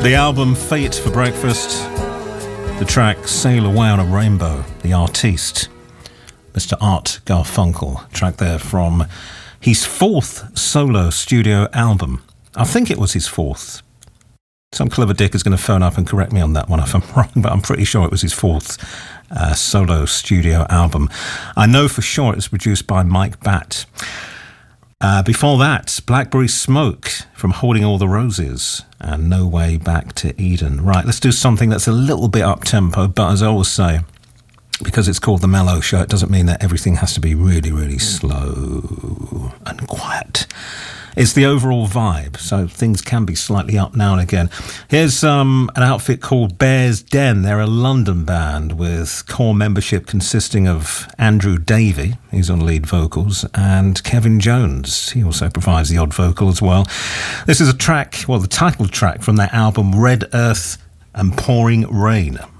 The album Fate for Breakfast, the track Sail Away on a Rainbow, the artiste, Mr. Art Garfunkel, track there from his fourth solo studio album. I think it was his fourth. Some clever dick is going to phone up and correct me on that one if I'm wrong, but I'm pretty sure it was his fourth solo studio album. I know for sure it was produced by Mike Batt. Before that, Blackberry Smoke from Holding All the Roses and No Way Back to Eden. Right, let's do something that's a little bit up-tempo, but as I always say, because it's called The Mellow Show, it doesn't mean that everything has to be really, really slow and quiet. It's the overall vibe, so things can be slightly up now and again. Here's an outfit called Bear's Den. They're a London band with core membership consisting of Andrew Davey, he's on lead vocals, and Kevin Jones. He also provides the odd vocal as well. This is a track, well, the title track from their album Red Earth and Pouring Rain.